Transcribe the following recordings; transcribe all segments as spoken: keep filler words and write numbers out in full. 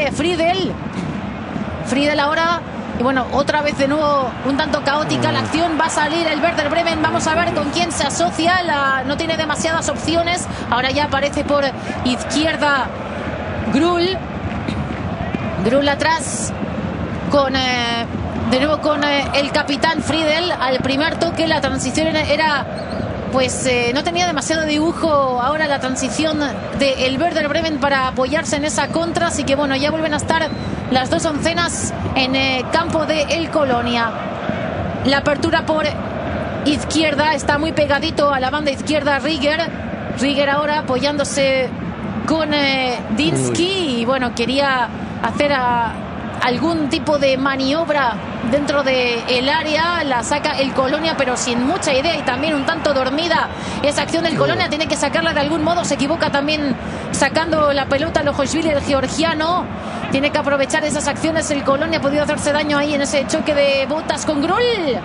de Friedel. Friedel ahora. Y bueno, otra vez de nuevo un tanto caótica la acción. Va a salir el Werder Bremen. Vamos a ver con quién se asocia. La, no tiene demasiadas opciones. Ahora ya aparece por izquierda Grull. Grull atrás. Con eh, de nuevo con eh, el capitán Friedel. Al primer toque la transición era... Pues eh, no tenía demasiado dibujo ahora la transición del Werder Bremen para apoyarse en esa contra. Así que bueno, ya vuelven a estar las dos oncenas en eh, campo de el Colonia. La apertura por izquierda está muy pegadito a la banda izquierda Rieger. Rieger ahora apoyándose con eh, Dinsky. Y bueno, quería hacer a... algún tipo de maniobra dentro del área, la saca el Colonia pero sin mucha idea y también un tanto dormida esa acción del Colonia, tiene que sacarla de algún modo, se equivoca también sacando la pelota Lojoshvili, el georgiano, tiene que aprovechar esas acciones, el Colonia ha podido hacerse daño ahí en ese choque de botas con Grull.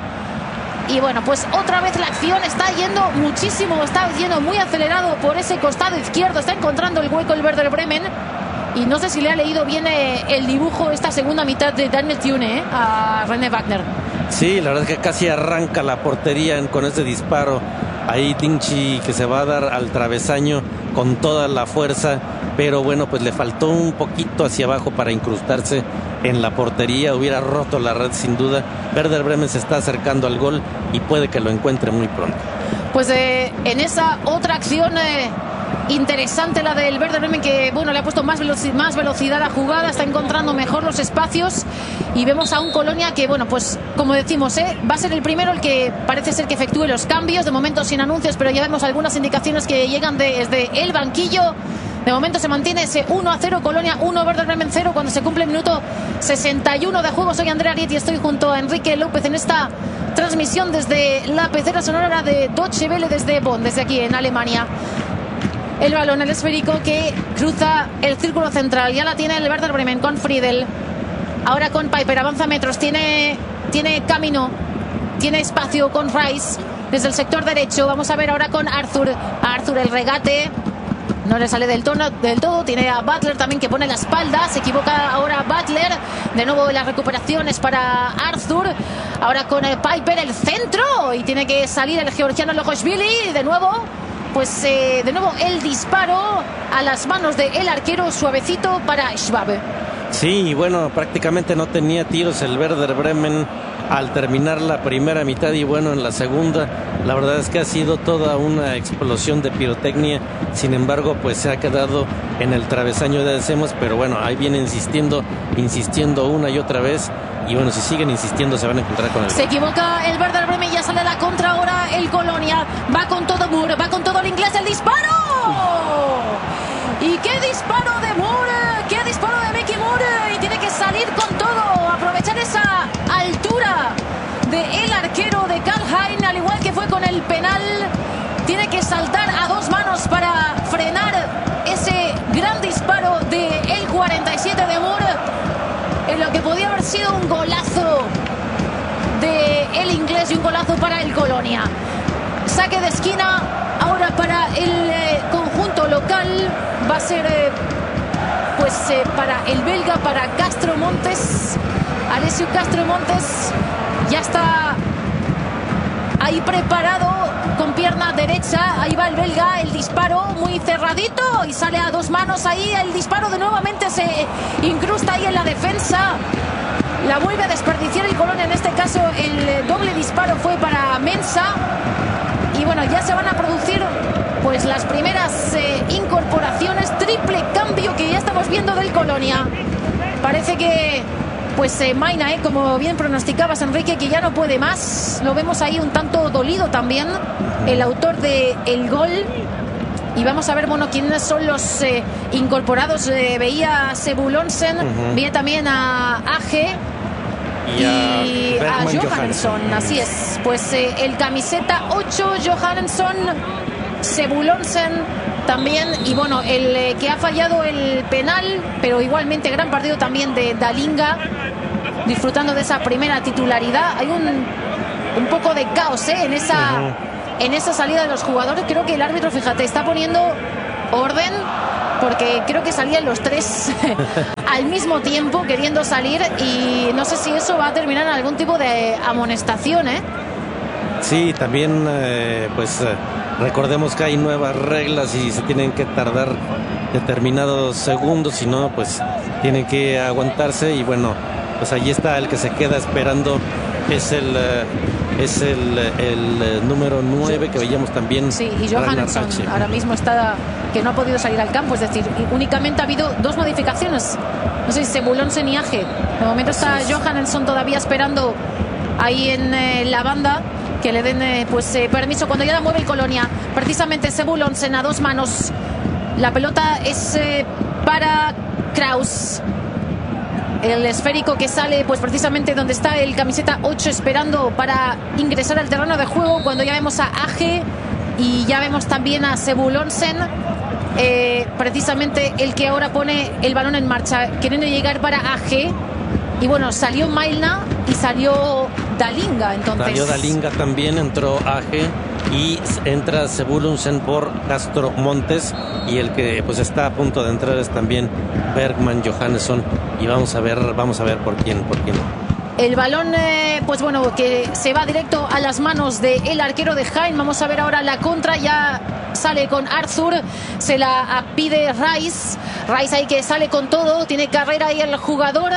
Y bueno, pues otra vez la acción está yendo muchísimo, está yendo muy acelerado por ese costado izquierdo, está encontrando el hueco el Werder Bremen. Y no sé si le ha leído bien eh, el dibujo esta segunda mitad de Daniel Thune eh, a René Wagner. Sí, la verdad es que casi arranca la portería con ese disparo. Ahí Dinsky que se va a dar al travesaño con toda la fuerza. Pero bueno, pues le faltó un poquito hacia abajo para incrustarse en la portería. Hubiera roto la red sin duda. Werder Bremen se está acercando al gol y puede que lo encuentre muy pronto. Pues eh, en esa otra acción... Eh, interesante la del Werder Bremen, que bueno, le ha puesto más, veloci más velocidad a la jugada, está encontrando mejor los espacios y vemos a un Colonia que bueno, pues como decimos, ¿eh? va a ser el primero el que parece ser que efectúe los cambios, de momento sin anuncios, pero ya vemos algunas indicaciones que llegan de, desde el banquillo. De momento se mantiene ese uno a cero, Colonia uno, Werder Bremen cero, cuando se cumple el minuto sesenta y uno de juego. Soy Andrea Ariet y estoy junto a Enrique López en esta transmisión desde la pecera sonora de Deutsche Welle, desde Bonn, desde aquí en Alemania. El balón, el esférico que cruza el círculo central. Ya la tiene el Werder Bremen con Friedel. Ahora con Piper, avanza metros. Tiene, tiene camino, tiene espacio con Rice desde el sector derecho. Vamos a ver ahora con Arthur. Arthur, el regate. No le sale del, tono, del todo. Tiene a Butler también que pone la espalda. Se equivoca ahora Butler. De nuevo las recuperaciones para Arthur. Ahora con el Piper, el centro. Y tiene que salir el georgiano Lojoshvili. De nuevo. Pues eh, de nuevo el disparo a las manos del arquero, suavecito para Schwab. Sí, bueno, prácticamente no tenía tiros el Werder Bremen al terminar la primera mitad y bueno, en la segunda la verdad es que ha sido toda una explosión de pirotecnia. Sin embargo, pues se ha quedado en el travesaño de decimos, pero bueno, ahí viene insistiendo, insistiendo una y otra vez. Y bueno, si siguen insistiendo se van a encontrar con el... Se equivoca el Werder Bremen, ya sale la contra ahora el Colonia. Va con todo Moore, va con todo el inglés, el disparo. ¿Y qué disparo de Moore? ¿Qué disparo de Mickey Moore? Y tiene que salir con todo, aprovechar esa altura del arquero de Kalheim, al igual que fue con el penal. Tiene que saltar a dos manos para frenar ese gran disparo del cuarenta y siete de Moore. En lo que podía haber sido un golazo de el inglés y un golazo para el Colonia. Saque de esquina ahora para el eh, conjunto local. Va a ser eh, pues eh, para el belga, para Castro Montes. Alessio Castro Montes ya está ahí preparado con pierna derecha. Ahí va el belga, el disparo muy cerradito y sale a dos manos ahí. El disparo de nuevamente se incrusta ahí en la defensa. La vuelve a desperdiciar el Colonia. En este caso el doble disparo fue para Mensah. Y bueno, ya se van a producir pues las primeras eh, incorporaciones. Triple cambio que ya estamos viendo del Colonia. Parece que pues eh, Maina, eh, como bien pronosticabas, Enrique, que ya no puede más. Lo vemos ahí un tanto dolido también, el autor del gol. Y vamos a ver, bueno, quiénes son los eh, incorporados. Eh, veía a Sebulonsen, uh-huh. veía también a Age y a, y a Johansson. Así es, pues eh, el camiseta ocho, Johansson, Sebulonsen también. Y bueno, el eh, que ha fallado el penal, pero igualmente gran partido también de Dalinga, disfrutando de esa primera titularidad. Hay un, un poco de caos ¿eh? en esa... Uh-huh. En esa salida de los jugadores. Creo que el árbitro, fíjate, está poniendo orden, porque creo que salían los tres al mismo tiempo queriendo salir, y no sé si eso va a terminar en algún tipo de amonestación, ¿eh? Sí, también eh, pues eh, recordemos que hay nuevas reglas y se tienen que tardar determinados segundos, si no pues tienen que aguantarse, y bueno, pues allí está el que se queda esperando, es el eh, es el, el, el número nueve que veíamos también. Sí, y Johansson ahora mismo está que no ha podido salir al campo, es decir, únicamente ha habido dos modificaciones, no sé si Sebulonsen y Age. De momento está sí, Johansson todavía esperando ahí en eh, la banda que le den eh, pues eh, permiso cuando ya la mueve el Colonia. Precisamente Sebulonsen a dos manos, la pelota es eh, para Kraus. El esférico que sale pues precisamente donde está el camiseta ocho esperando para ingresar al terreno de juego, cuando ya vemos a Age y ya vemos también a Sebulonsen, eh, precisamente el que ahora pone el balón en marcha, queriendo llegar para Age. Y bueno, salió Mailna y salió Dalinga, entonces. Salió Dalinga también, entró Age y entra Sebulonsen por Castro Montes, y el que pues está a punto de entrar es también Bergman Johansson, y vamos a ver, vamos a ver por quién, por quién. El balón, eh, pues bueno, que se va directo a las manos del arquero de Jaén. Vamos a ver ahora la contra, ya sale con Arthur, se la pide Rice, Rice ahí que sale con todo, tiene carrera ahí el jugador.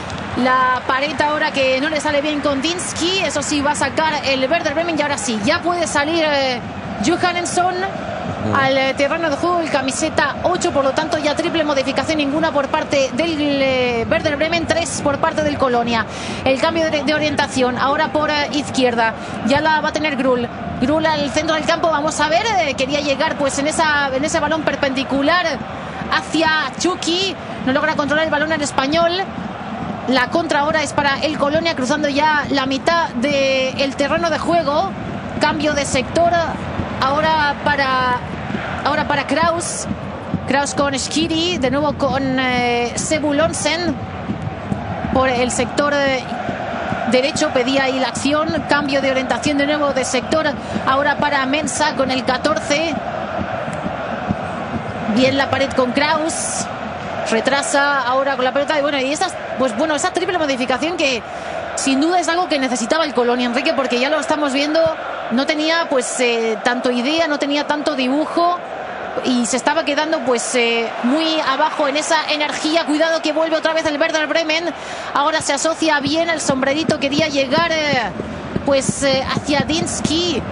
La pared ahora que no le sale bien con Dinsky, eso sí va a sacar el Werder Bremen, y ahora sí, ya puede salir eh, Johansson mm. al eh, terreno de juego, el camiseta ocho, por lo tanto ya triple modificación, ninguna por parte del eh, Werder Bremen, tres por parte del Colonia. El cambio de, de orientación, ahora por eh, izquierda, ya la va a tener Grull. Grull al centro del campo, vamos a ver, eh, quería llegar pues en, esa, en ese balón perpendicular hacia Chucky, no logra controlar el balón en español. La contra ahora es para el Colonia, cruzando ya la mitad del terreno de juego. Cambio de sector ahora para ahora para Kraus. Kraus con Schiri, de nuevo con eh, Sebulonsen por el sector eh, derecho, pedía ahí la acción. Cambio de orientación de nuevo de sector ahora para Mensah con el catorce. Bien la pared con Kraus. Retrasa ahora con la pelota, y bueno, y esa, pues bueno, esa triple modificación que sin duda es algo que necesitaba el Colonia, Enrique, porque ya lo estamos viendo, no tenía pues eh, tanto idea, no tenía tanto dibujo, y se estaba quedando pues eh, muy abajo en esa energía. Cuidado que vuelve otra vez el Werder Bremen, ahora se asocia bien el sombrerito, quería llegar eh, pues eh, hacia Dinsky,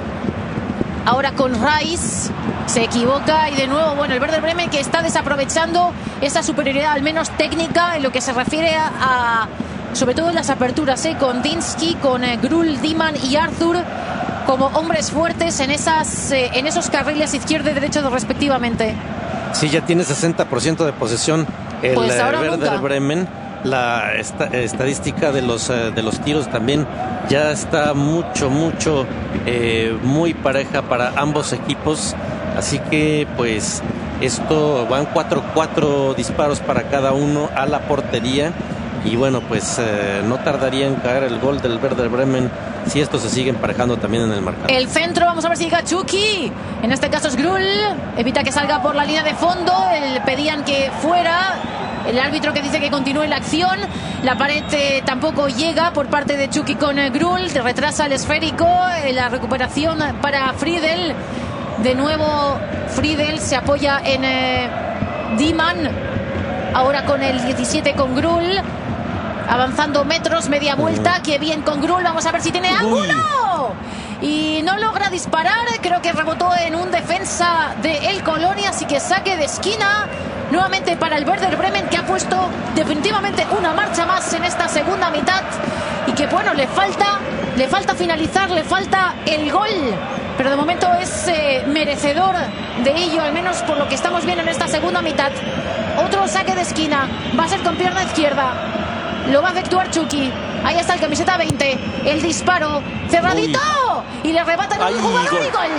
ahora con Rice. Se equivoca y de nuevo, bueno, el Werder Bremen que está desaprovechando esa superioridad, al menos técnica, en lo que se refiere a, a sobre todo en las aperturas, ¿eh? Con Dinsky, con eh, Grull, Diman y Arthur como hombres fuertes en, esas, eh, en esos carriles izquierdo y derecho respectivamente. Sí, ya tiene sesenta por ciento de posesión el pues Werder nunca. Bremen. La esta, estadística de los, eh, de los tiros también ya está mucho, mucho, eh, muy pareja para ambos equipos. Así que pues esto van cuatro cuatro disparos para cada uno a la portería, y bueno, pues eh, no tardaría en caer el gol del Werder Bremen si estos se siguen emparejando también en el marcador. El centro, vamos a ver si llega Chucky, en este caso es Grull, evita que salga por la línea de fondo, el, pedían que fuera, el árbitro que dice que continúe la acción. La pared eh, tampoco llega por parte de Chucky con eh, Grull, retrasa el esférico, eh, la recuperación para Friedel. De nuevo Friedel se apoya en eh, Diman, ahora con el diecisiete con Grull, avanzando metros, media vuelta, que bien con Grull, vamos a ver si tiene ángulo, y no logra disparar, creo que rebotó en un defensa de el Colonia, así que saque de esquina nuevamente para el Werder Bremen, que ha puesto definitivamente una marcha más en esta segunda mitad, y que bueno, le falta, le falta finalizar, le falta el gol, pero de momento es eh, merecedor de ello, al menos por lo que estamos viendo en esta segunda mitad. Otro saque de esquina, va a ser con pierna izquierda, lo va a efectuar Chucky. Ahí está el camiseta veinte, el disparo cerradito. Uy. Y le arrebatan un jugador gol. Y gol.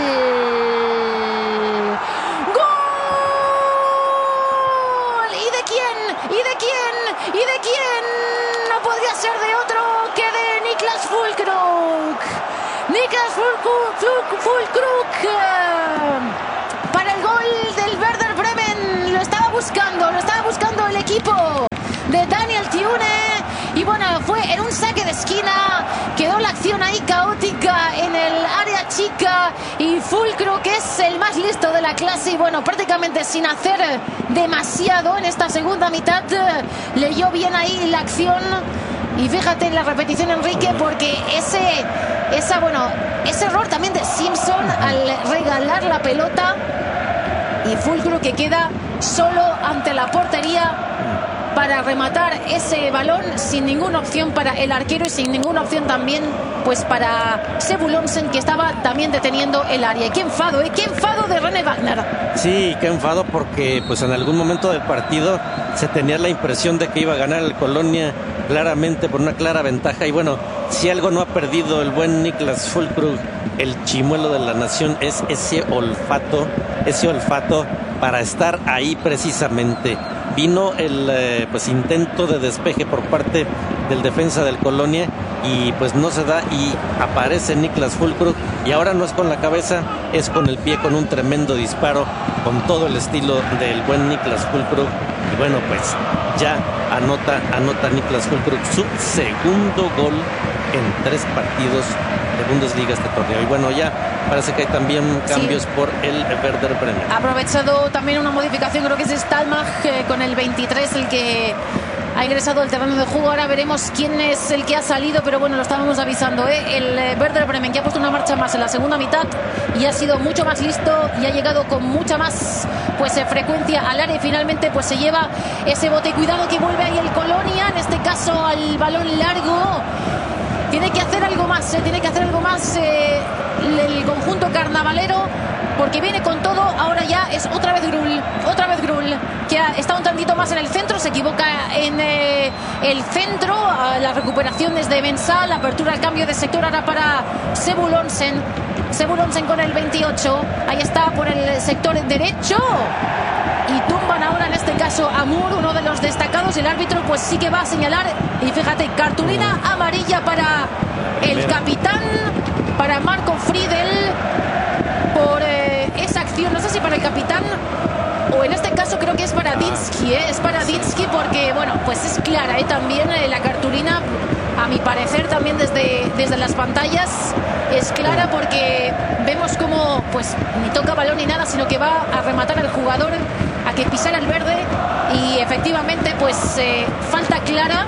¡Gol! ¿Y de quién? ¿Y de quién? ¿Y de quién? No podría ser de otro que de Niklas Füllkrug. Niklas Füllkrug, Füllkrug para el gol del Werder Bremen. Lo estaba buscando, lo estaba buscando el equipo en un saque de esquina. Quedó la acción ahí caótica en el área chica y Füllkrug, que es el más listo de la clase y bueno, prácticamente sin hacer demasiado en esta segunda mitad, leyó bien ahí la acción. Y fíjate en la repetición, Enrique, porque ese, esa, bueno, ese error también de Simpson al regalar la pelota y Füllkrug que queda solo ante la portería para rematar ese balón, sin ninguna opción para el arquero y sin ninguna opción también pues para Sebulonsen, que estaba también deteniendo el área. Y qué enfado, ¿eh? Qué enfado de René Wagner. Sí, qué enfado, porque pues en algún momento del partido se tenía la impresión de que iba a ganar el Colonia claramente por una clara ventaja. Y bueno, si algo no ha perdido el buen Niklas Füllkrug, el chimuelo de la nación, es ese olfato, ese olfato para estar ahí precisamente. Vino el eh, pues intento de despeje por parte del defensa del Colonia y pues no se da y aparece Niklas Füllkrug y ahora no es con la cabeza, es con el pie, con un tremendo disparo, con todo el estilo del buen Niklas Füllkrug. Y bueno, pues ya anota, anota Niklas Füllkrug su segundo gol en tres partidos de Bundesliga este torneo. Y bueno, ya parece que hay también cambios sí. por el Werder Bremen. Ha aprovechado también una modificación, creo que es Stalmach, eh, con el veintitrés, el que ha ingresado al terreno de juego. Ahora veremos quién es el que ha salido, pero bueno, lo estábamos avisando, ¿eh? El eh, Werder Bremen, que ha puesto una marcha más en la segunda mitad y ha sido mucho más listo y ha llegado con mucha más pues eh, frecuencia al área y finalmente pues se lleva ese bote. Cuidado que vuelve ahí el Colonia, en este caso al balón largo. Tiene que hacer algo más, ¿eh? tiene que hacer algo más eh, el conjunto carnavalero, porque viene con todo. Ahora ya es otra vez Grul, otra vez Grul, que ha estado un tantito más en el centro, se equivoca en eh, el centro, la recuperación desde Mensah, la apertura al cambio de sector ahora para Sebulonsen, Sebulonsen con el veintiocho, ahí está por el sector derecho. Y tumban ahora en este caso a Moore, uno de los destacados. El árbitro pues sí que va a señalar. Y fíjate, cartulina amarilla para el capitán, para Marco Friedel, por eh, esa acción. No sé si para el capitán o en este caso creo que es para Dinsky, ¿eh? Es para Dinsky porque, bueno, pues es clara ¿eh? también eh, la cartulina, a mi parecer también desde, desde las pantallas, es clara porque vemos como pues ni toca balón ni nada, sino que va a rematar al jugador a que pisara el verde y efectivamente pues eh, falta clara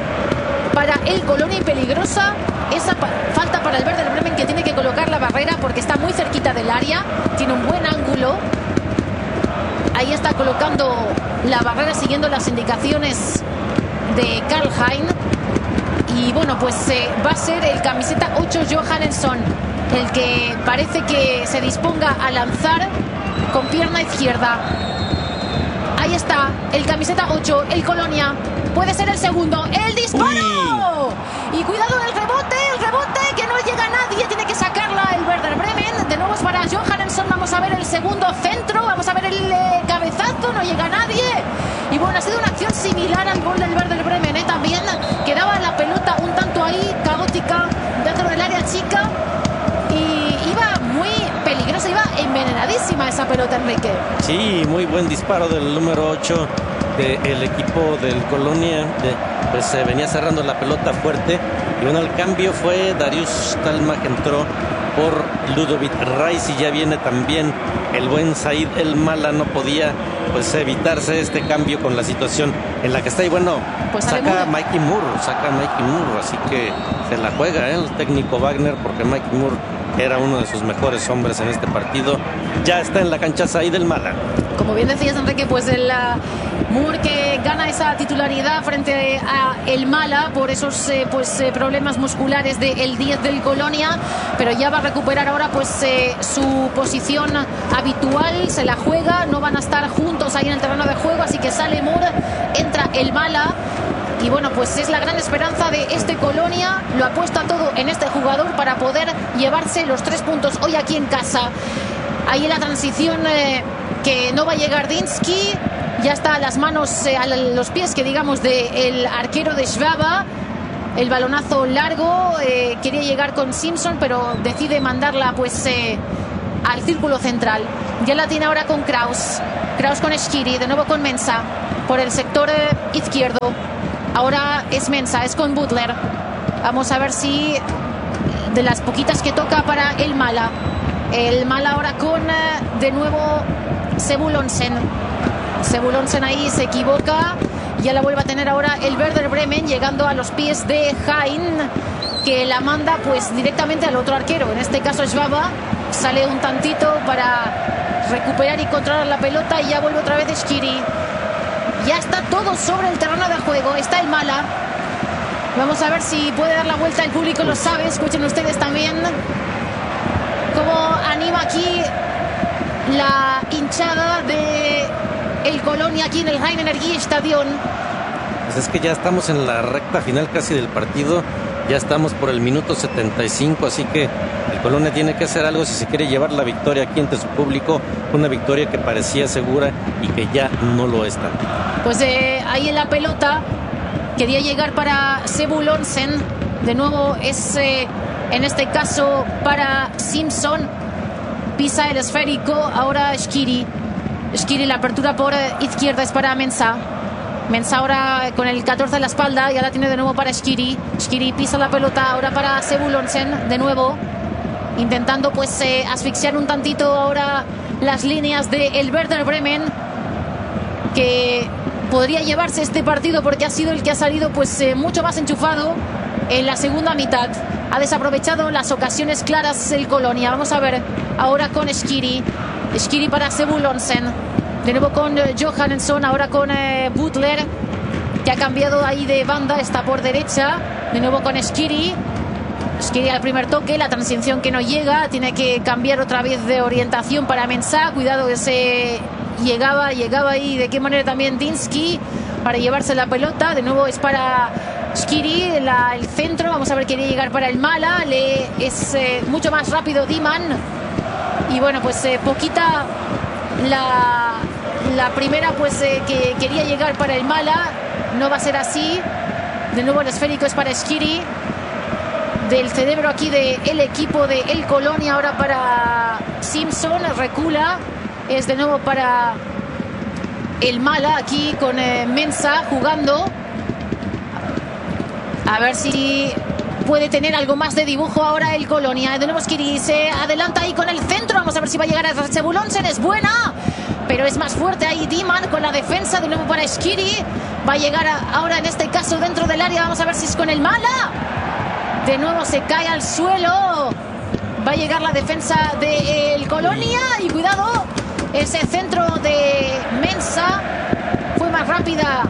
para el Colonia y peligrosa esa pa falta para el Werder Bremen, que tiene que colocar la barrera porque está muy cerquita del área, tiene un buen ángulo. Ahí está colocando la barrera siguiendo las indicaciones de Karl-Hein. Y bueno, pues eh, va a ser el camiseta ocho Johannesson el que parece que se disponga a lanzar con pierna izquierda. Ahí está el camiseta ocho, el Colonia. Puede ser el segundo, el disparo. Uy. Y cuidado el rebote, el rebote que no llega a nadie, tiene que sacarla el Werder Bremen. De nuevo es para Johannesson, vamos a ver el segundo centro, vamos a ver el eh, cabezazo, no llega a nadie. Y bueno, ha sido una acción similar al gol del Werder Bremen, ¿eh? También quedaba la pelota un tanto ahí, caótica, dentro del área chica. Y iba muy peligrosa, iba envenenadísima esa pelota, Enrique. Sí, muy buen disparo del número ocho del equipo del Colonia. De, pues se venía cerrando la pelota fuerte. Y bueno, el cambio fue Darius Stalmach, entró por Ludovic Reis y ya viene también el buen Said El Mala. No podía pues evitarse este cambio con la situación en la que está. Y bueno, pues saca a Mikey Moore, saca a Mikey Moore, así que se la juega ¿eh? el técnico Wagner, porque Mikey Moore era uno de sus mejores hombres en este partido. Ya está en la cancha Said El Mala. Como bien decías, Enrique, pues el uh, Moore que gana esa titularidad frente a El Mala por esos eh, pues eh, problemas musculares del diez del Colonia, pero ya va a recuperar ahora pues eh, su posición habitual, se la juega, no van a estar juntos ahí en el terreno de juego, así que sale Moore, entra El Mala. Y bueno, pues es la gran esperanza de este Colonia. Lo apuesta todo en este jugador para poder llevarse los tres puntos hoy aquí en casa. Ahí en la transición eh, que no va a llegar Dinsky. Ya está a las manos, eh, a los pies, que digamos, del arquero de Schwaba. El balonazo largo. Eh, quería llegar con Simpson, pero decide mandarla pues eh, al círculo central. Ya la tiene ahora con Kraus. Kraus con Schiri, de nuevo con Mensah. Por el sector eh, izquierdo. Ahora es Mensah, es con Butler. Vamos a ver si de las poquitas que toca para el Mala. El Mala ahora con de nuevo Sebulonsen. Sebulonsen ahí se equivoca. Ya la vuelve a tener ahora el Werder Bremen, llegando a los pies de Hain, que la manda pues directamente al otro arquero. En este caso Schwaba. Sale un tantito para recuperar y controlar la pelota y ya vuelve otra vez Shaqiri. Ya está todo sobre el terreno de juego. Está el Mala. Vamos a ver si puede dar la vuelta. El público lo sabe. Escuchen ustedes también cómo anima aquí la hinchada de el Colonia aquí en el Rhein-Energie-Stadion. Pues es que ya estamos en la recta final casi del partido. Ya estamos por el minuto setenta y cinco, así que el Colonia tiene que hacer algo si se quiere llevar la victoria aquí ante su público. Una victoria que parecía segura y que ya no lo está. Pues eh, ahí en la pelota quería llegar para Sebulonsen. De nuevo es eh, en este caso para Simpson. Pisa el esférico. Ahora Shaqiri. Shaqiri, la apertura por eh, izquierda es para Mensah. Mensah ahora con el catorce en la espalda. Ya la tiene de nuevo para Shaqiri. Shaqiri pisa la pelota ahora para Sebulonsen. De nuevo intentando pues eh, asfixiar un tantito ahora las líneas del Werder Bremen, que podría llevarse este partido porque ha sido el que ha salido pues eh, mucho más enchufado en la segunda mitad. Ha desaprovechado las ocasiones claras el Colonia. Vamos a ver ahora con Shaqiri. Shaqiri para Sebulonsen. De nuevo con eh, Johansson, ahora con eh, Butler, que ha cambiado ahí de banda, está por derecha. De nuevo con Shaqiri. Shaqiri al primer toque, la transición que no llega, tiene que cambiar otra vez de orientación para Mensah. Cuidado que se llegaba, llegaba ahí de qué manera también Dinsky para llevarse la pelota. De nuevo es para Shaqiri, la, el centro. Vamos a ver, quería llegar para el Mala. Le, es eh, mucho más rápido Diman. Y bueno, pues eh, poquita la, la primera pues eh, que quería llegar para el Mala. No va a ser así. De nuevo el esférico es para Shaqiri. Del cerebro aquí del equipo de el Colonia. Ahora para Simpson. Recula. Es de nuevo para el Mala aquí con eh, Mensah jugando. A ver si puede tener algo más de dibujo ahora el Colonia. De nuevo Shaqiri se adelanta ahí con el centro. Vamos a ver si va a llegar a Sebulonsen. Es buena, pero es más fuerte ahí Diman con la defensa. De nuevo para Shaqiri. Va a llegar a, ahora en este caso dentro del área. Vamos a ver si es con el Mala. De nuevo se cae al suelo. Va a llegar la defensa del Colonia. Y cuidado, ese centro de Mensah. Fue más rápida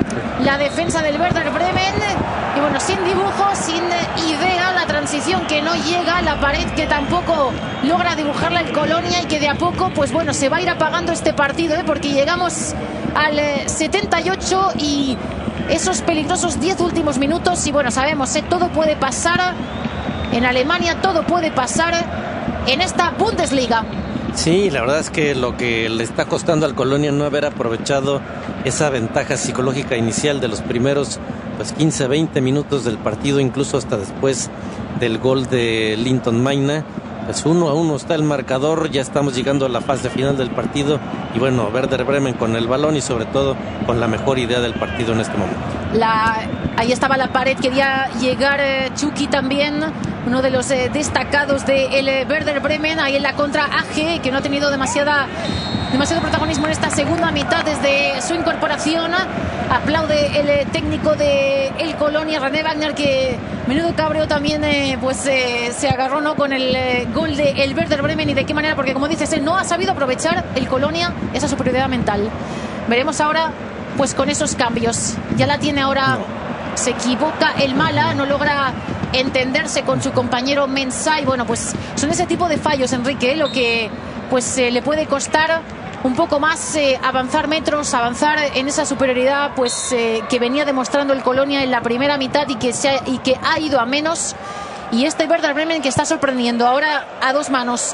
la defensa del Werder Bremen. Y bueno, sin dibujo, sin idea, la transición que no llega, la pared que tampoco logra dibujarla el Colonia y que de a poco, pues bueno, se va a ir apagando este partido, ¿eh? Porque llegamos al eh, setenta y ocho y esos peligrosos diez últimos minutos. Y bueno, sabemos, ¿eh? Todo puede pasar en Alemania, todo puede pasar en esta Bundesliga. Sí, la verdad es que lo que le está costando al Colonia no haber aprovechado esa ventaja psicológica inicial de los primeros pues quince, veinte minutos del partido, incluso hasta después del gol de Linton Maina. Pues uno a uno está el marcador, ya estamos llegando a la fase final del partido y bueno, Werder Bremen con el balón y sobre todo con la mejor idea del partido en este momento. La, ahí estaba la pared, quería llegar eh, Chucky también, uno de los eh, destacados del de Werder Bremen, ahí en la contra A G, que no ha tenido demasiada, demasiado protagonismo en esta segunda mitad desde su incorporación. Aplaude el eh, técnico de el Colonia, René Wagner, que menudo cabreo también eh, pues eh, se agarró, ¿no?, con el eh, gol de el Werder Bremen. Y de qué manera, porque como dices, él no ha sabido aprovechar el Colonia esa superioridad mental. Veremos ahora pues con esos cambios. Ya la tiene ahora, no. Se equivoca el Mala, no logra entenderse con su compañero Mensah. Y bueno, pues son ese tipo de fallos, Enrique, lo que pues eh, le puede costar un poco más eh, avanzar metros, avanzar en esa superioridad pues eh, que venía demostrando el Colonia en la primera mitad y que, se ha, y que ha ido a menos. Y este Werder Bremen que está sorprendiendo ahora a dos manos.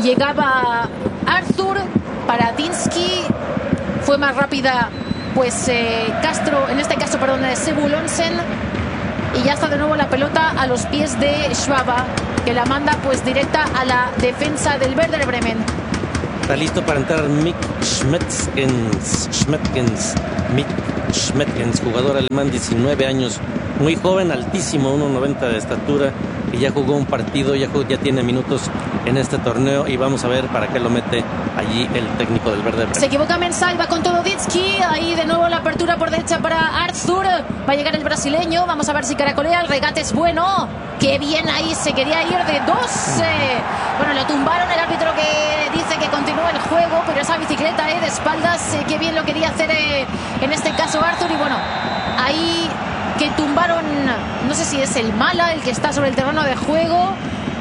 Llegaba Arthur para Dinsky, fue más rápida pues eh, Castro, en este caso, perdón, de Sebulonsen. Y ya está de nuevo la pelota a los pies de Schwaba, que la manda pues directa a la defensa del Werder Bremen. Está listo para entrar Mick Schmetkens. Schmetkens. Mick Schmettgens, jugador alemán, diecinueve años, muy joven, altísimo, uno noventa de estatura, que ya jugó un partido, ya, jugó, ya tiene minutos en este torneo y vamos a ver para qué lo mete allí el técnico del Werder Bremen. Se equivoca Mensah, va con todo Ditsky, ahí de nuevo la apertura por derecha para Arthur, va a llegar el brasileño, vamos a ver si caracolea, el regate es bueno, qué bien ahí, se quería ir de dos, eh, bueno, lo tumbaron, el árbitro que dice que continúa el juego, pero esa bicicleta eh, de espaldas, eh, qué bien lo quería hacer eh, en este caso Arthur, y bueno, ahí que tumbaron, no sé si es el Mala el que está sobre el terreno de juego,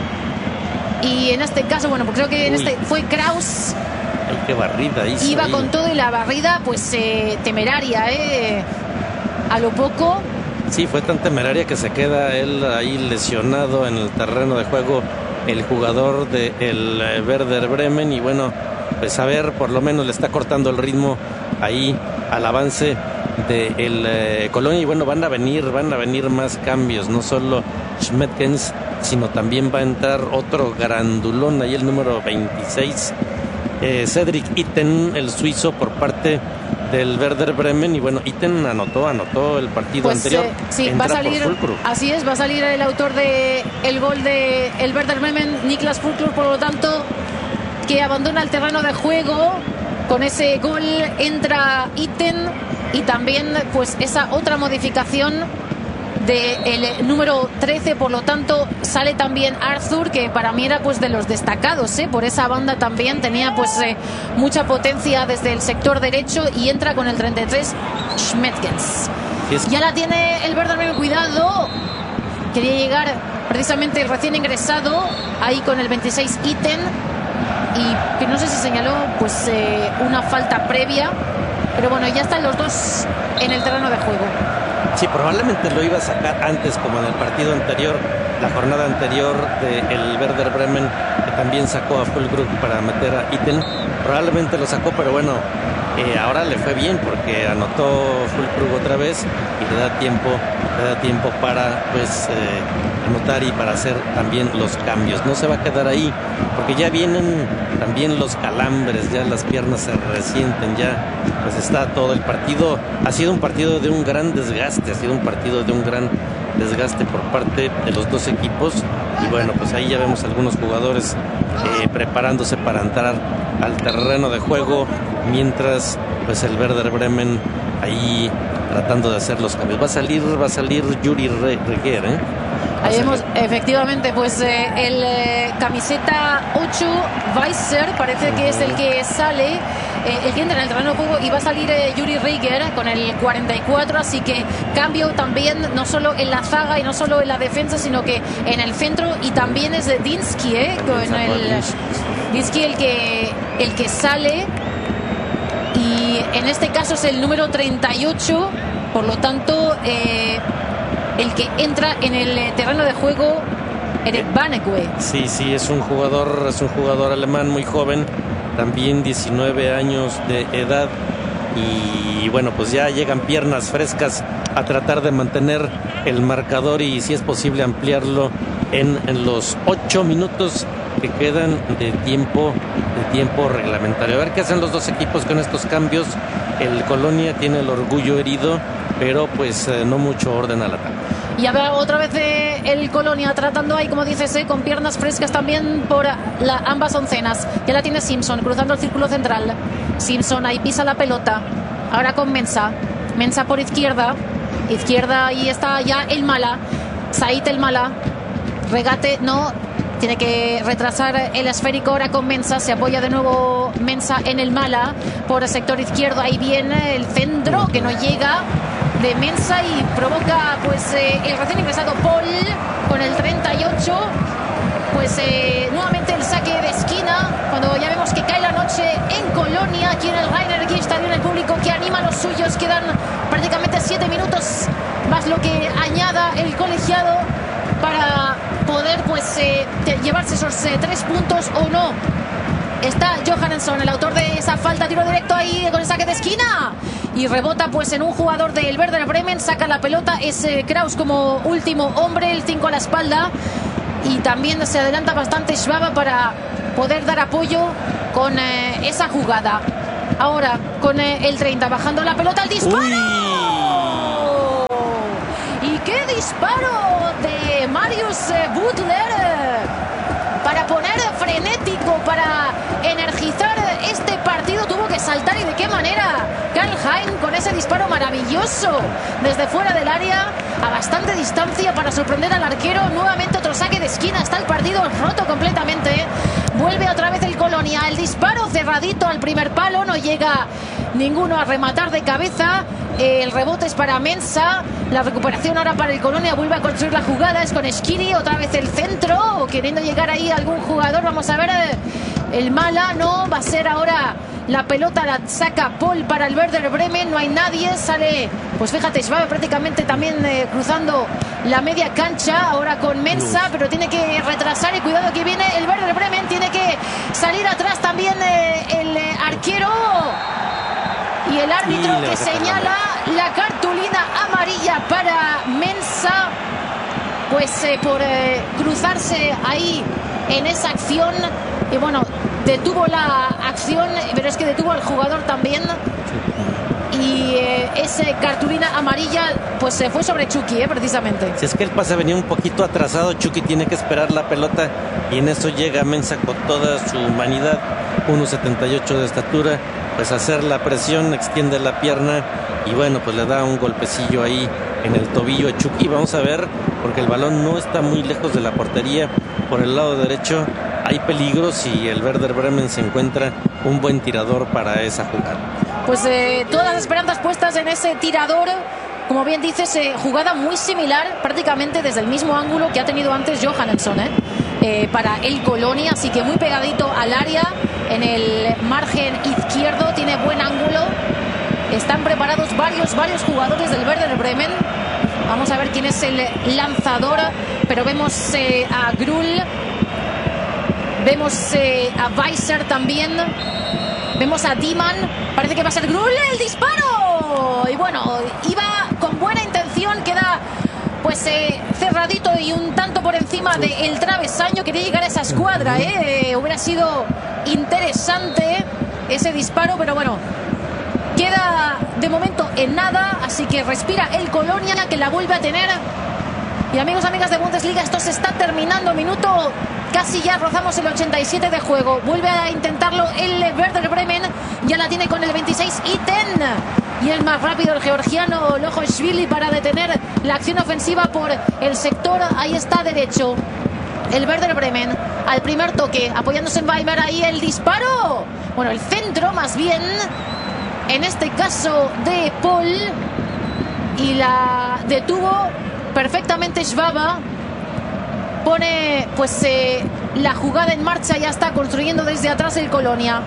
y en este caso, bueno, pues creo que en Uy. este fue Kraus. Ay, qué barrida hizo. Iba ahí. con todo y la barrida, pues eh, temeraria, eh, a lo poco. Sí, fue tan temeraria que se queda él ahí lesionado en el terreno de juego, el jugador del de Werder Bremen, y bueno, pues a ver, por lo menos le está cortando el ritmo ahí al avance de el eh, Colonia, y bueno, van a venir, van a venir más cambios, no solo Schmettgens, sino también va a entrar otro grandulón, ahí el número veintiséis, eh, Cedric Itten, el suizo, por parte del Werder Bremen, y bueno, Itten anotó, anotó el partido Pues, anterior. eh, sí, Entra va a salir, por Füllkrug. así es, va a salir el autor de el gol de el Werder Bremen, Niklas Füllkrug, por lo tanto, que abandona el terreno de juego. Con ese gol entra Itten, y también pues esa otra modificación del número trece, por lo tanto sale también Arthur, que para mí era pues de los destacados, ¿eh? Por esa banda también tenía pues eh, mucha potencia desde el sector derecho, y entra con el treinta y tres Schmettgens. Es... Ya la tiene el Werder Bremen, cuidado, quería llegar precisamente el recién ingresado ahí con el veintiséis Itten, y que no sé si señaló pues eh, una falta previa, pero bueno, ya están los dos en el terreno de juego. Sí, probablemente lo iba a sacar antes, como en el partido anterior, la jornada anterior del Werder Bremen, que también sacó a Füllkrug para meter a Itten. Probablemente lo sacó, pero bueno, eh, ahora le fue bien porque anotó Füllkrug otra vez y le da tiempo, le da tiempo para pues eh, anotar y para hacer también los cambios. No se va a quedar ahí porque ya vienen también los calambres, ya las piernas se resienten, ya pues está todo el partido. Ha sido un partido de un gran desgaste, ha sido un partido de un gran desgaste por parte de los dos equipos, y bueno, pues ahí ya vemos algunos jugadores eh, preparándose para entrar al terreno de juego, mientras pues el Werder Bremen ahí tratando de hacer los cambios. Va a salir, va a salir Yuri Reguer, ¿eh? Ahí vemos efectivamente pues eh, el eh, camiseta ocho, Weiser, parece que es el que sale, eh, el que entra en el terreno de juego, y va a salir eh, Yuri Reguer con el cuarenta y cuatro, así que cambio también no solo en la zaga y no solo en la defensa, sino que en el centro, y también es de Dinsky, eh, con el Dinsky el que, el que sale, y en este caso es el número treinta y ocho, por lo tanto eh, el que entra en el terreno de juego, Erik Banegwe. Sí, sí, es un jugador, es un jugador alemán muy joven, también diecinueve años de edad, y bueno, pues ya llegan piernas frescas a tratar de mantener el marcador y si es posible ampliarlo en, en los ocho minutos que quedan de tiempo, de tiempo reglamentario. A ver qué hacen los dos equipos con estos cambios. El Colonia tiene el orgullo herido, pero pues eh, no mucho orden al ataque. Y habrá otra vez eh, el Colonia tratando ahí, como dices, eh, con piernas frescas también por la, ambas oncenas. Ya la tiene Simpson cruzando el círculo central. Simpson ahí pisa la pelota. Ahora con Mensah. Mensah por izquierda. Izquierda, ahí está ya el Mala. Said el Mala. Regate, no. Tiene que retrasar el esférico ahora con Mensah. Se apoya de nuevo Mensah en el Mala por el sector izquierdo. Ahí viene el centro que no llega de Mensah y provoca pues eh, el recién ingresado Paul con el treinta y ocho. Pues eh, nuevamente el saque de esquina cuando ya vemos que cae la noche en Colonia, aquí en el Rainer Stadion, el público que anima a los suyos. Quedan prácticamente siete minutos más lo que añada el colegiado para poder pues eh, llevarse esos eh, tres puntos o no. Está Johansson, el autor de esa falta, tiro directo ahí con el saque de esquina y rebota pues en un jugador del Werder Bremen, saca la pelota, es eh, Kraus como último hombre, el cinco a la espalda, y también se adelanta bastante Schwab para poder dar apoyo con eh, esa jugada. Ahora con eh, el treinta bajando la pelota, el disparo. Uy. disparo de Marius Butler para poner frenético, para energizar este partido. Tuvo que saltar, y de qué manera. Karlheim con ese disparo maravilloso desde fuera del área, a bastante distancia, para sorprender al arquero. Nuevamente otro saque de esquina. Está el partido roto completamente. Vuelve otra vez el Colonia. El disparo cerradito al primer palo. No llega ninguno a rematar de cabeza. El rebote es para Mensah. La recuperación ahora para el Colonia. Vuelve a construir la jugada. Es con Schiri. Otra vez el centro. Queriendo llegar ahí algún jugador. Vamos a ver. El Mala no. Va a ser ahora la pelota. La saca Paul para el Werder Bremen. No hay nadie. Sale, pues fíjate, Schwab prácticamente también eh, cruzando la media cancha. Ahora con Mensah. Pero tiene que retrasar. Y cuidado que viene el Werder Bremen. Tiene que salir atrás también eh, el eh, arquero. Y el árbitro que señala la cartulina amarilla para Mensah, pues eh, por eh, cruzarse ahí en esa acción. Y bueno, detuvo la acción, pero es que detuvo al jugador también. Y eh, esa cartulina amarilla pues se fue sobre Chucky, eh, precisamente. Si es que el pase venía un poquito atrasado, Chucky tiene que esperar la pelota, y en eso llega Mensah con toda su humanidad, uno setenta y ocho de estatura, pues hacer la presión, extiende la pierna y bueno, pues le da un golpecillo ahí en el tobillo a Chucky. Vamos a ver, porque el balón no está muy lejos de la portería. Por el lado derecho hay peligros y el Werder Bremen se encuentra un buen tirador para esa jugada. Pues eh, todas las esperanzas puestas en ese tirador. Como bien dices, eh, jugada muy similar, prácticamente desde el mismo ángulo que ha tenido antes Johannesson, eh, eh, para el Colonia, así que muy pegadito al área, en el margen izquierdo, tiene buen ángulo. Están preparados varios, varios jugadores del Werder Bremen. Vamos a ver quién es el lanzador, pero vemos eh, a Grul, vemos eh, a Weiser también, vemos a Diemann, parece que va a ser Grul, el disparo, y bueno, iba con buena intención, queda pues eh, cerradito y un tanto por encima del travesaño. Quería llegar a esa escuadra, eh. hubiera sido interesante ese disparo, pero bueno, queda de momento en nada, así que respira el Colonia, que la vuelve a tener. Y amigos, amigas de Bundesliga, esto se está terminando, minuto casi ya rozamos el ochenta y siete de juego. Vuelve a intentarlo el Werder Bremen, ya la tiene con el veintiséis Iten, y el más rápido, el georgiano Lojoshvili, para detener la acción ofensiva por el sector, ahí está derecho el Werder Bremen, al primer toque, apoyándose en Weimar, ahí el disparo, bueno, el centro más bien, en este caso de Paul, y la detuvo perfectamente Schwab. Pone pues eh, la jugada en marcha, ya está construyendo desde atrás el Colonia.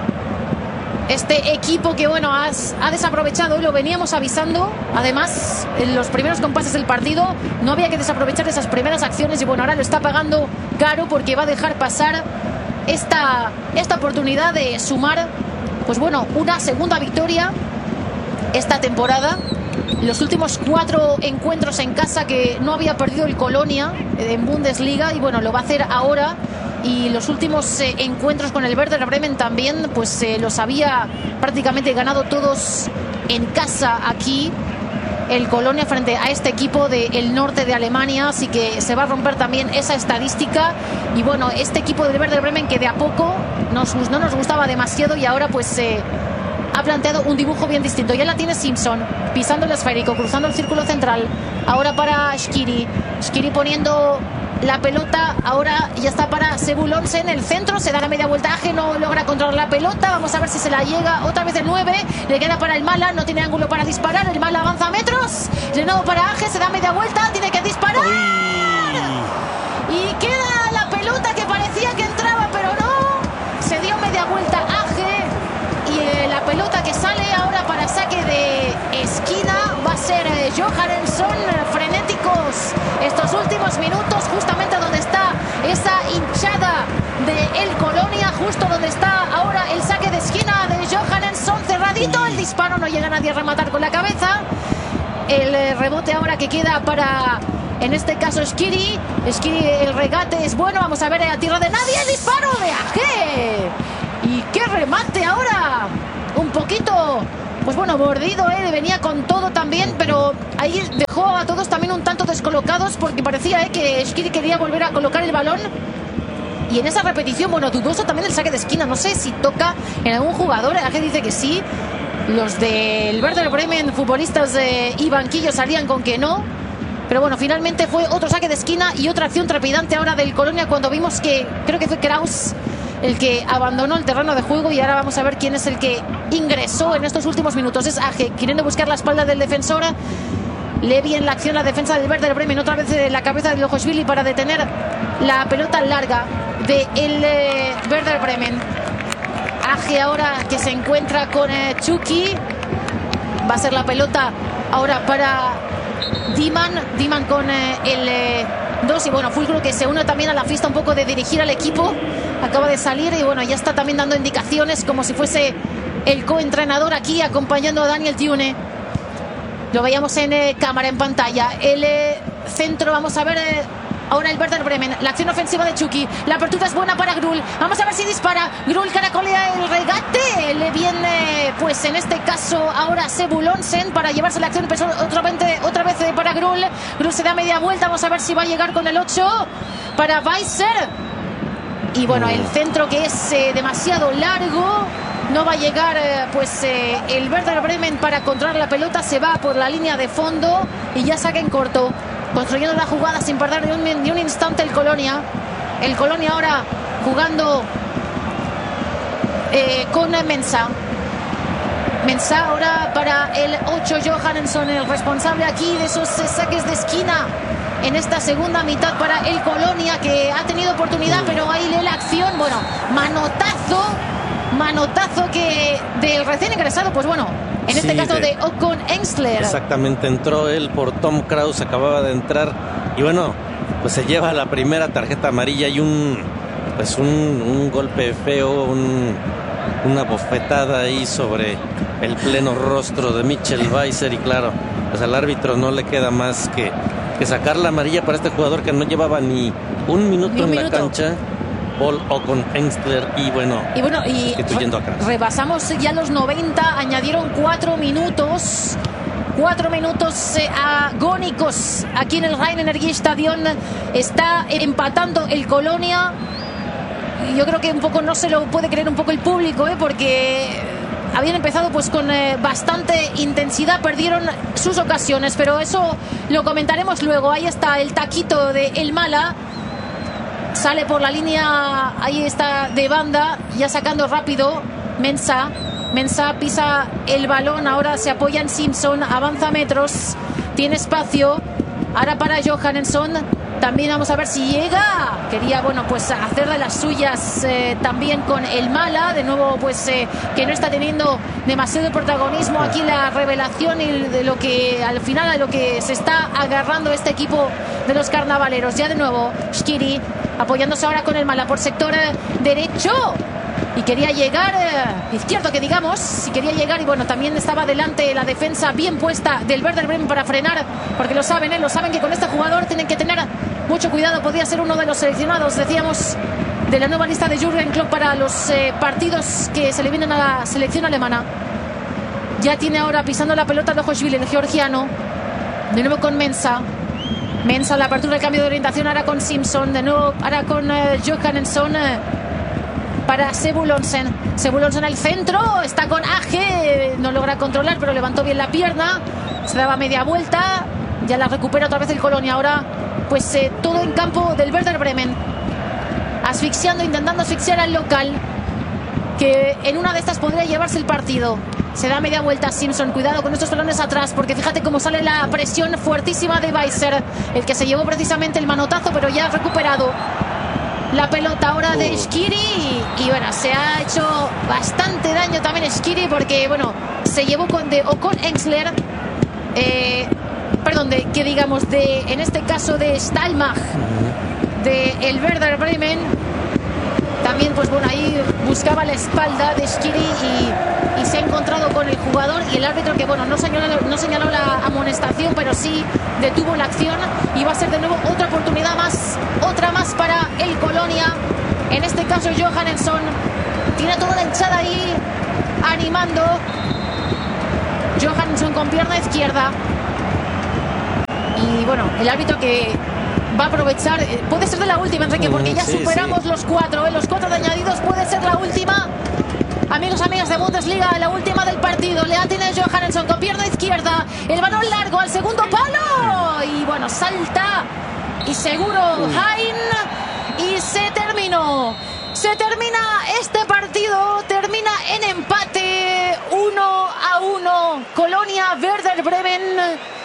Este equipo que bueno has, ha desaprovechado, lo veníamos avisando, además en los primeros compases del partido no había que desaprovechar esas primeras acciones, y bueno, ahora lo está pagando caro, porque va a dejar pasar esta, esta oportunidad de sumar pues bueno, una segunda victoria esta temporada. Los últimos cuatro encuentros en casa que no había perdido el Colonia en Bundesliga, y bueno, lo va a hacer ahora. Y los últimos eh, encuentros con el Werder Bremen también, pues eh, los había prácticamente ganado todos en casa aquí el Colonia frente a este equipo del norte de Alemania, así que se va a romper también esa estadística. Y bueno, este equipo del Werder Bremen, que de a poco nos, no nos gustaba demasiado, y ahora pues eh, ha planteado un dibujo bien distinto. Ya la tiene Simpson, pisando el esférico, cruzando el círculo central, ahora para Schiri, Schiri poniendo la pelota, ahora ya está para Sebulons en el centro, se da la media vuelta, Age no logra controlar la pelota, vamos a ver si se la llega, otra vez de nueve, le queda para el Mala, no tiene ángulo para disparar, el Mala avanza metros, de nuevo para Age, se da media vuelta, tiene que disparar. Uy. Y queda la pelota que parecía que entraba, pero no, se dio media vuelta Age, y eh, la pelota que sale ahora para saque de esquina va a ser eh, Johannesson, frenéticos estos últimos minutos, justamente donde está esa hinchada de el Colonia, justo donde está ahora el saque de esquina de Johannesson, cerradito, el disparo, no llega nadie a rematar con la cabeza, el eh, rebote ahora que queda para, en este caso, Schiri, Schiri, el regate es bueno, vamos a ver a tierra de nadie, el disparo de Age, y qué remate ahora, un poquito pues bueno, mordido, ¿eh? Venía con todo también, pero ahí dejó a todos también un tanto descolocados porque parecía ¿eh? que Skhiri quería volver a colocar el balón. Y en esa repetición, bueno, dudoso también el saque de esquina. No sé si toca en algún jugador. Aje dice que sí. Los del Werder Bremen, futbolistas de y banquillo, salían con que no. Pero bueno, finalmente fue otro saque de esquina y otra acción trepidante ahora del Colonia cuando vimos que creo que fue Kraus el que abandonó el terreno de juego. Y ahora vamos a ver quién es el que ingresó en estos últimos minutos. Es Aje, queriendo buscar la espalda del defensor. Lee bien la acción la defensa del Werder Bremen. Otra vez de la cabeza de Lojoshvili para detener la pelota larga del de eh, Werder Bremen. Aje ahora que se encuentra con eh, Chucky. Va a ser la pelota ahora para Diman. Diman con eh, el eh, dos. Y bueno, Fulcro que se une también a la fiesta un poco de dirigir al equipo. Acaba de salir y bueno, ya está también dando indicaciones como si fuese el coentrenador aquí acompañando a Daniel Thune. Lo veíamos en eh, cámara, en pantalla. El eh, centro, vamos a ver eh, ahora el Werder Bremen. La acción ofensiva de Chucky. La apertura es buena para Grul. Vamos a ver si dispara. Grul caracolea el regate. Le viene, pues en este caso, ahora Sebulonsen para llevarse la acción. Pero otra vez, otra vez eh, para Grul. Grul se da media vuelta. Vamos a ver si va a llegar con el ocho para Weiser. Y bueno, el centro que es eh, demasiado largo. No va a llegar eh, pues eh, el Werder Bremen para controlar la pelota. Se va por la línea de fondo y ya saca en corto, construyendo la jugada sin perder ni un, ni un instante el Colonia. El Colonia ahora jugando eh, con Mensah. Mensah ahora para el ocho, Johannesson, el responsable aquí de esos eh, saques de esquina en esta segunda mitad para el Colonia, que ha tenido oportunidad, pero ahí lee la acción. Bueno, manotazo. Manotazo que del recién ingresado, pues bueno, en sí, este caso de, de Ocon Engstler. Exactamente, entró él por Tom Kraus, acababa de entrar y bueno, pues se lleva la primera tarjeta amarilla y un pues un, un golpe feo, un, una bofetada ahí sobre el pleno rostro de Michel Weiser. Y claro, pues al árbitro no le queda más que, que sacar la amarilla para este jugador que no llevaba ni un minuto ni un en minuto. la cancha. Paul Ocon Engstler y bueno, y bueno y rebasamos ya los noventa, añadieron cuatro minutos cuatro minutos eh, agónicos aquí en el Rhein-Energiestadion. Está empatando el Colonia. Yo creo que un poco no se lo puede creer un poco el público, eh, porque habían empezado pues con eh, bastante intensidad, perdieron sus ocasiones, pero eso lo comentaremos luego. Ahí está el taquito de El Mala. Sale por la línea, ahí está de banda, ya sacando rápido Mensah. Mensah pisa el balón, ahora se apoya en Simpson, avanza metros, tiene espacio. Ahora para Johannesson, también vamos a ver si llega. Quería, bueno, pues hacer de las suyas eh, también con El Mala. De nuevo, pues eh, que no está teniendo demasiado protagonismo aquí la revelación y de lo que al final a lo que se está agarrando este equipo de los carnavaleros. Ya de nuevo, Skhiri apoyándose ahora con El Mala por sector eh, derecho. Y quería llegar, eh, izquierdo que digamos, y quería llegar y bueno, también estaba delante la defensa bien puesta del Werder Bremen para frenar, porque lo saben, ¿eh? Lo saben que con este jugador tienen que tener mucho cuidado. Podría ser uno de los seleccionados, decíamos, de la nueva lista de Jürgen Klopp para los eh, partidos que se le vienen a la selección alemana. Ya tiene ahora pisando la pelota Lojoshvili, el georgiano, de nuevo con Mensah. Mensah, la apertura, el cambio de orientación ahora con Simpson, de nuevo ahora con eh, Johannesson. Eh, para Sebulonsen. Sebulonsen al centro, está con Aje, no logra controlar, pero levantó bien la pierna, se daba media vuelta, ya la recupera otra vez el Colonia. Ahora pues eh, todo en campo del Werder Bremen, asfixiando, intentando asfixiar al local, que en una de estas podría llevarse el partido. Se da media vuelta Simpson, cuidado con estos balones atrás, porque fíjate cómo sale la presión fuertísima de Weiser, el que se llevó precisamente el manotazo, pero ya ha recuperado la pelota ahora de Skhiri y, y bueno, se ha hecho bastante daño también Skhiri, porque bueno, se llevó con de Ocon Engstler, eh, perdón, de que digamos de, en este caso de Stalmach, de el Werder Bremen. También pues bueno, ahí buscaba la espalda de Skhiri y, y se ha encontrado con el jugador y el árbitro, que bueno, no señaló, no señaló la amonestación, pero sí detuvo la acción. Y va a ser de nuevo otra oportunidad más, otra más para el Colonia. En este caso Johannesson tiene toda la hinchada ahí animando. Johansson con pierna izquierda. Y bueno, el árbitro que va a aprovechar, puede ser de la última, Enrique, porque ya sí, superamos sí. los cuatro, ¿eh? Los cuatro de añadidos, puede ser la última. Amigos, amigas de Bundesliga, la última del partido. Le atiene Johansson con pierna izquierda. El balón largo al segundo palo. Y bueno, salta. Y seguro Hein. Y se terminó. Se termina este partido. Termina en empate. Uno a uno. Colonia Werder Bremen.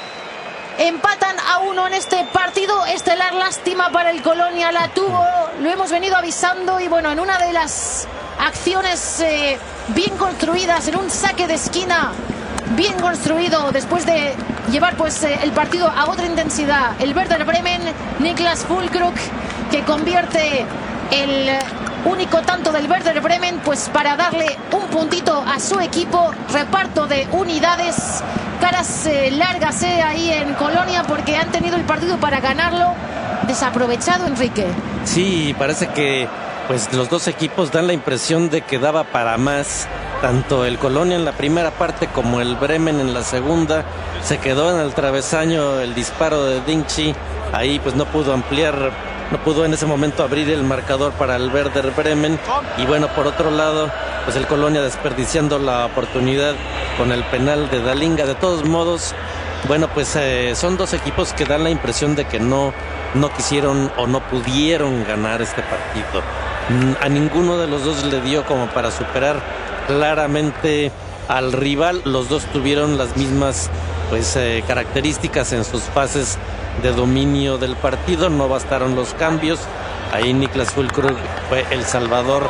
Empatan a uno en este partido estelar. Lástima para el Colonia. La tuvo. Lo hemos venido avisando. Y bueno, en una de las acciones eh, bien construidas, en un saque de esquina bien construido, después de llevar pues eh, el partido a otra intensidad, el Werder Bremen, Niklas Füllkrug, que convierte el único tanto del Werder Bremen, pues para darle un puntito a su equipo. Reparto de unidades, caras eh, largas eh, ahí en Colonia, porque han tenido el partido para ganarlo. Desaprovechado, Enrique. Sí, parece que pues los dos equipos dan la impresión de que daba para más. Tanto el Colonia en la primera parte como el Bremen en la segunda. Se quedó en el travesaño el disparo de Dinchi. Ahí pues no pudo ampliar, no pudo en ese momento abrir el marcador para el Werder Bremen. Y bueno, por otro lado, pues el Colonia desperdiciando la oportunidad con el penal de Dalinga. De todos modos, bueno, pues eh, son dos equipos que dan la impresión de que no, no quisieron o no pudieron ganar este partido. A ninguno de los dos le dio como para superar claramente al rival. Los dos tuvieron las mismas pues eh, características en sus fases de dominio del partido. No bastaron los cambios. Ahí Niklas Füllkrug fue el salvador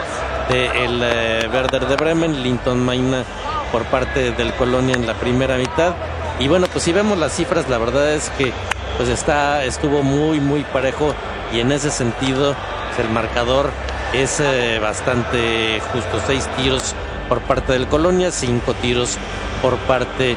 del eh, Werder de Bremen. Linton Maina por parte del Colonia en la primera mitad. Y bueno, pues si vemos las cifras, la verdad es que pues está estuvo muy muy parejo, y en ese sentido pues, el marcador es eh, bastante justo. Seis tiros por parte del Colonia, cinco tiros por parte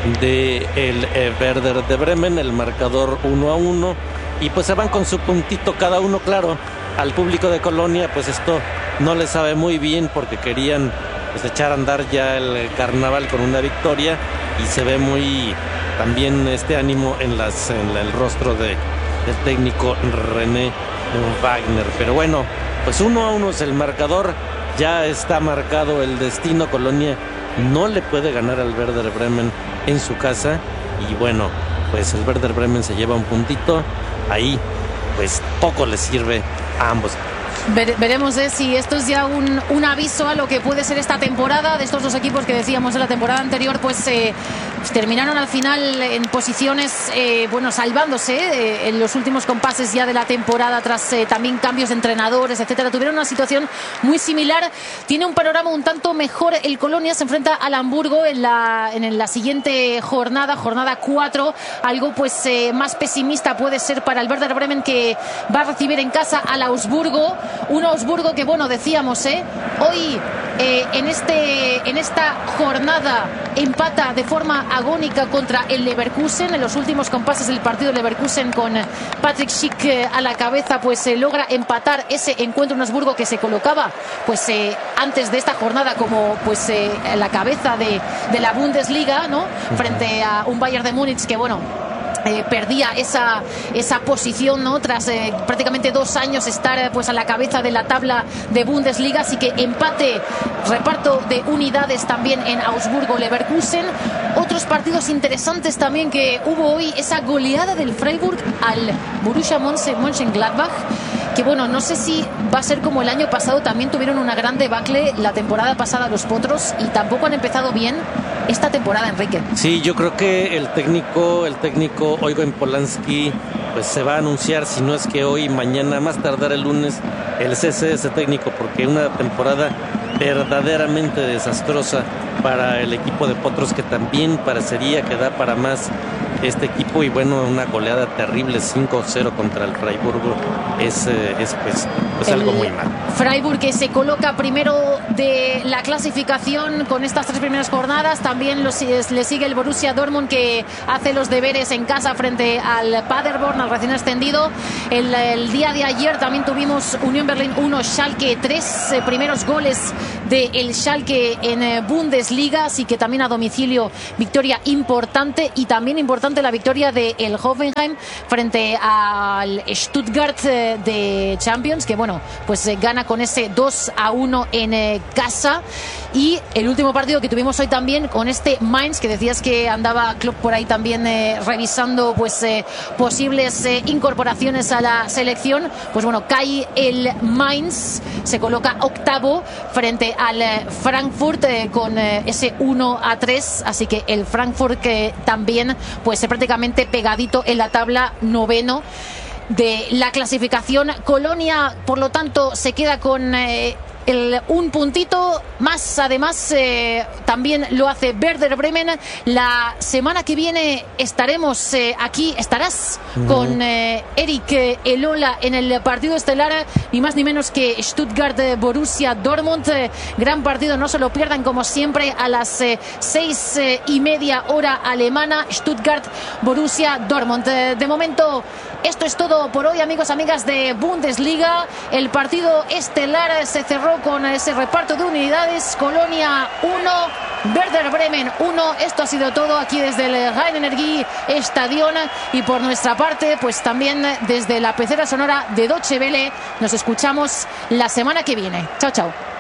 del eh, Werder de Bremen. El marcador uno a uno. Y pues se van con su puntito cada uno. Claro, al público de Colonia pues esto no le sabe muy bien, porque querían pues echar a andar ya el carnaval con una victoria. Y se ve muy también este ánimo en, las, en el rostro de, del técnico René Wagner. Pero bueno, pues uno a uno es el marcador, ya está marcado el destino. Colonia no le puede ganar al Werder Bremen en su casa, y bueno, pues el Werder Bremen se lleva un puntito. Ahí pues poco le sirve a ambos. Vere, veremos eh, si esto es ya un, un aviso a lo que puede ser esta temporada de estos dos equipos que decíamos en la temporada anterior, pues eh, terminaron al final en posiciones, eh, bueno, salvándose eh, en los últimos compases ya de la temporada, tras eh, también cambios de entrenadores, etcétera. Tuvieron una situación muy similar. Tiene un panorama un tanto mejor el Colonia. Se enfrenta al Hamburgo en la, en la siguiente jornada, jornada cuatro. Algo pues eh, más pesimista puede ser para el Werder Bremen, que va a recibir en casa al Augsburgo. Un Augsburgo que, bueno, decíamos, ¿eh? hoy eh, en, este, en esta jornada empata de forma agónica contra el Leverkusen. En los últimos compases del partido, Leverkusen con Patrick Schick eh, a la cabeza, pues eh, logra empatar ese encuentro. Un Augsburgo que se colocaba pues eh, antes de esta jornada como pues eh, a la cabeza de, de la Bundesliga, ¿no? Frente a un Bayern de Múnich que, bueno, Eh, perdía esa, esa posición, ¿no? Tras eh, prácticamente dos años estar eh, pues a la cabeza de la tabla de Bundesliga. Así que empate, reparto de unidades también en Augsburgo-Leverkusen. Otros partidos interesantes también que hubo hoy: esa goleada del Freiburg al Borussia Mönchengladbach, que bueno, no sé si va a ser como el año pasado. También tuvieron una gran debacle la temporada pasada los potros, y tampoco han empezado bien esta temporada, Enrique. Sí, yo creo que el técnico, el técnico Eugen Polanski, pues se va a anunciar, si no es que hoy, mañana, más tardar el lunes, el cese de ese técnico, porque una temporada verdaderamente desastrosa para el equipo de potros, que también parecería que da para más este equipo. Y bueno, una goleada terrible, cinco cero contra el Freiburgo, es, es pues, pues algo muy mal. Freiburg, que se coloca primero de la clasificación con estas tres primeras jornadas. También los, le sigue el Borussia Dortmund, que hace los deberes en casa frente al Paderborn, al recién ascendido. El, el día de ayer también tuvimos Unión Berlín uno, Schalke tres, eh, primeros goles del Schalke en eh, Bundesliga, así que también a domicilio victoria importante, y también importante la victoria del Hoffenheim frente al Stuttgart eh, de Champions, que bueno, pues eh, gana con ese dos a uno en eh, casa. Y el último partido que tuvimos hoy también con este Mainz, que decías que andaba Klopp por ahí también eh, revisando pues eh, posibles eh, incorporaciones a la selección. Pues bueno, cae el Mainz, se coloca octavo frente al eh, Frankfurt eh, con eh, ese uno a tres, así que el Frankfurt que también pues eh, prácticamente pegadito en la tabla, noveno de la clasificación. Colonia, por lo tanto, se queda con eh, el, un puntito más. Además, eh, también lo hace Werder Bremen. La semana que viene estaremos eh, aquí, estarás uh-huh. con eh, Eric eh, Elola en el partido estelar, ni más ni menos que Stuttgart eh, Borussia Dortmund. Eh, gran partido, no se lo pierdan, como siempre, a las eh, seis eh, y media hora alemana. Stuttgart Borussia Dortmund. Eh, de momento, esto es todo por hoy, amigos, amigas de Bundesliga. El partido estelar se cerró con ese reparto de unidades. Colonia uno, Werder Bremen uno. Esto ha sido todo aquí desde el Rhein-Energie Stadion, y por nuestra parte, pues también desde la pecera sonora de Deutsche Welle. Nos escuchamos la semana que viene. Chao, chao.